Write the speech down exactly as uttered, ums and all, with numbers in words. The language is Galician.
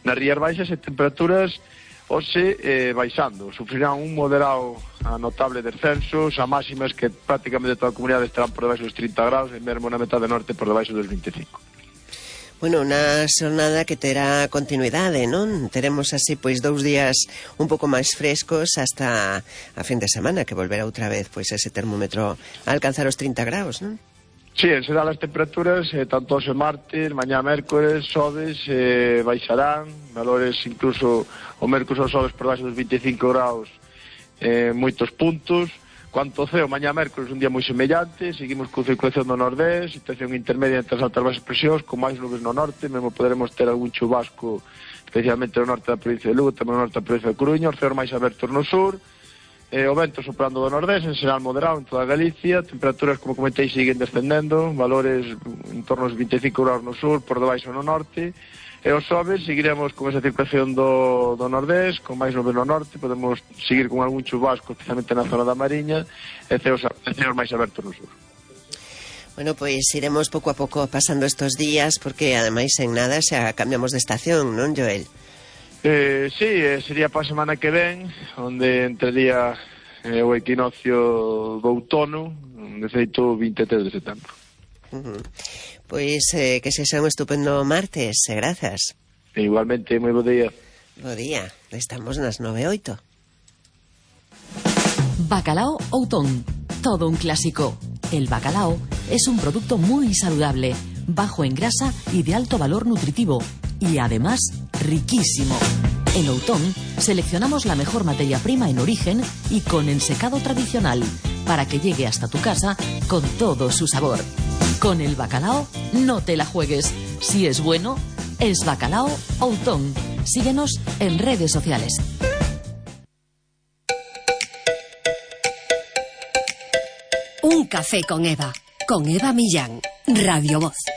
nas rías baixas e temperaturas hoxe eh, baixando. Sufrirán un moderado a notable descenso, a máximas que prácticamente toda a comunidade estarán por debaixo dos trinta graus e mesmo na metade norte por debaixo dos vinte e cinco. Bueno, unha xornada que terá continuidade, non? Teremos así, pois, dous días un pouco máis frescos hasta a fin de semana, que volverá outra vez, pois, ese termómetro a alcanzar os trinta graus, non? Sí, en xeral as temperaturas, eh, tanto hoxe martes, mañá mércores, xoves, eh, baixarán, valores incluso o mércores ou xoves por baixo dos vinte e cinco graus, eh, moitos puntos. Cuanto ao ceo, mañá mércores un día moi semellante, seguimos con circulación do nordés, situación intermedia entre as altas baixas presións, con máis nubes no norte, mesmo poderemos ter algún chubasco, especialmente no norte da provincia de Lugo, tamén no norte da provincia de Coruña, os ceos máis abertos no sur, eh, o vento soprando do nordés, en xeral moderado en toda Galicia, temperaturas, como comentei, siguen descendendo, valores en torno aos vinte e cinco graus no sur, por debaixo no norte, e os xoves seguiremos con esa circulación do, do nordés, con máis nubes no norte, podemos seguir con algún chubasco, especialmente na zona da Mariña, e ceos, e ceos máis abertos no sur. Bueno, pois iremos pouco a pouco pasando estos días, porque ademais en nada xa cambiamos de estación, non, Joel? Eh, sí, eh, sería para a semana que ven, onde entraría eh, o equinoccio do outono, de feito vinte e tres de setembro. Uh-huh. Pois eh, que se xa un estupendo martes, e grazas. Igualmente, moi bo día. Bo día, estamos nas nove e oito. Bacalao Outón, todo un clásico. El bacalao es un producto muy saludable, bajo en grasa y de alto valor nutritivo, y además riquísimo. En Outón seleccionamos la mejor materia prima en origen y con ensecado tradicional, para que llegue hasta tu casa con todo su sabor. Con el bacalao no te la juegues. Si es bueno, es Bacalao Outón. Síguenos en redes sociales. Un café con Eva, con Eva Millán, Radio Voz.